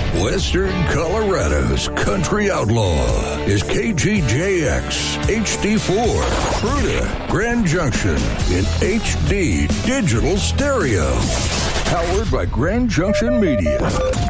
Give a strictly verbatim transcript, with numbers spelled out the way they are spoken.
Western Colorado's country outlaw is K G J X H D four, Fruita, Grand Junction in H D digital stereo. Powered by Grand Junction Media.